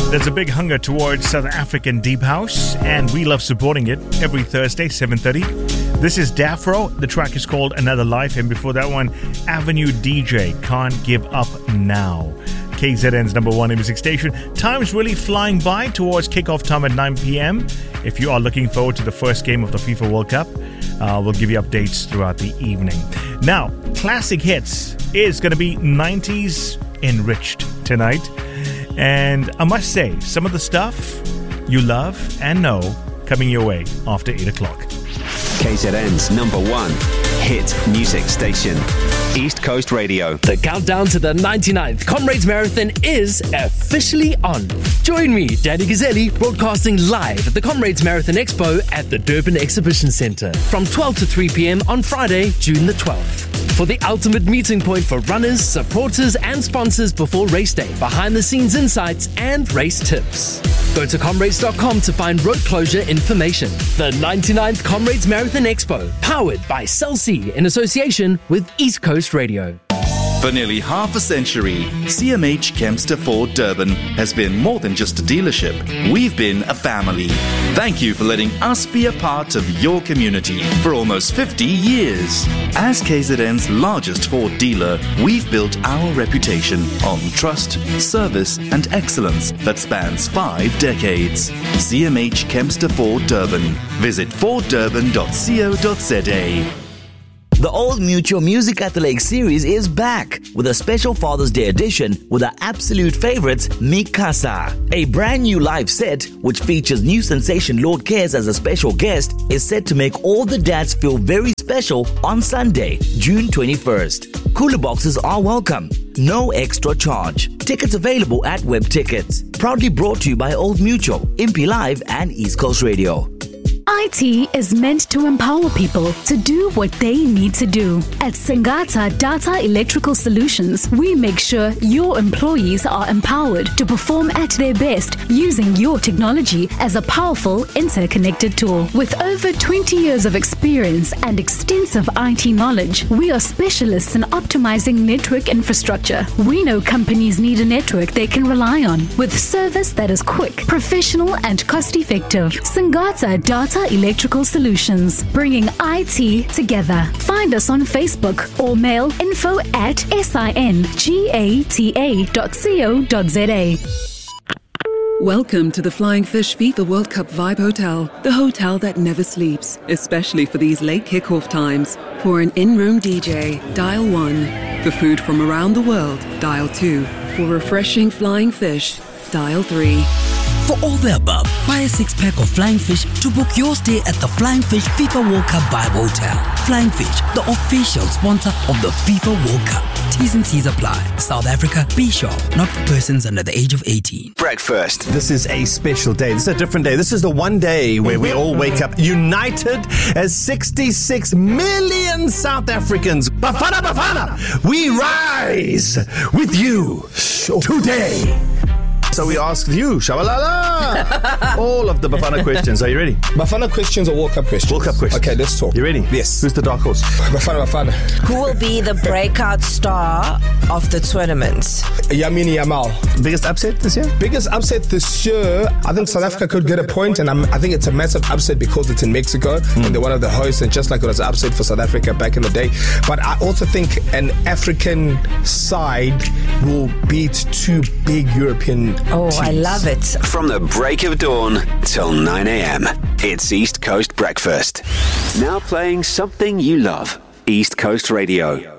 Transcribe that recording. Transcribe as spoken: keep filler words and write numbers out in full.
There's a big hunger towards South African deep house, and we love supporting it every Thursday, seven thirty. This is Dafro. The track is called Another Life, and before that one, Avenue D J, Can't Give Up Now. K Z N's number one music station. Time's really flying by towards kickoff time at nine p.m. If you are looking forward to the first game of the FIFA World Cup, uh, we'll give you updates throughout the evening. Now, Classic Hits is going to be nineties enriched tonight. And I must say, some of the stuff you love and know coming your way after eight o'clock. K Z N's number one hit music station, East Coast Radio. The countdown to the ninety-ninth Comrades Marathon is officially on. Join me, Danny Gazzelli, broadcasting live at the Comrades Marathon Expo at the Durban Exhibition Centre from twelve to three p.m. on Friday, June the twelfth. For the ultimate meeting point for runners, supporters and sponsors before race day, behind-the-scenes insights and race tips. Go to comrades dot com to find road closure information. The ninety-ninth Comrades Marathon Expo, powered by Cell C in association with East Coast Radio. For nearly half a century, C M H Kempster Ford Durban has been more than just a dealership. We've been a family. Thank you for letting us be a part of your community for almost fifty years. As K Z N's largest Ford dealer, we've built our reputation on trust, service and excellence that spans five decades. C M H Kempster Ford Durban. Visit ford durban dot co dot za. The Old Mutual Music at the Lake series is back with a special Father's Day edition with our absolute favorites, Mikasa. A brand new live set, which features new sensation Lord Cares as a special guest, is set to make all the dads feel very special on Sunday, June twenty-first. Cooler boxes are welcome. No extra charge. Tickets available at Web Tickets. Proudly brought to you by Old Mutual, Impi Live and East Coast Radio. I T is meant to empower people to do what they need to do. At Singata Data Electrical Solutions, we make sure your employees are empowered to perform at their best using your technology as a powerful interconnected tool. With over twenty years of experience and extensive I T knowledge, we are specialists in optimizing network infrastructure. We know companies need a network they can rely on with service that is quick, professional and cost-effective. Singata Data Electrical Solutions, bringing I T together. Find us on Facebook or mail info at singata dot co dot za. Welcome to the Flying Fish FIFA World Cup Vibe Hotel, the hotel that never sleeps, especially for these late kickoff times. For an in-room D J, dial one. For food from around the world, dial two. For refreshing flying fish, dial three. For all the above, buy a six-pack of Flying Fish to book your stay at the Flying Fish FIFA World Cup Vibe Hotel. Flying Fish, the official sponsor of the FIFA World Cup. T's and C's apply. South Africa, be sure, not for persons under the age of eighteen. Breakfast. This is a special day. This is a different day. This is the one day where we all wake up united as sixty-six million South Africans. Bafana, Bafana, we rise with you today. So we ask you, Shabalala, all of the Bafana questions. Are you ready? Bafana questions or World Cup questions? World Cup questions. Okay, let's talk. You ready? Yes. Who's the dark horse? Bafana, Bafana. Who will be the breakout star of the tournament? Yamini Yamal. Biggest upset this year? Biggest upset this year, I think South Africa could get a point, and I'm, I think it's a massive upset because it's in Mexico, mm. and they're one of the hosts, and just like it was an upset for South Africa back in the day. But I also think an African side will beat two big European Oh, teams. I love it. From the break of dawn till nine a.m. It's East Coast Breakfast. Now playing something you love. East Coast Radio.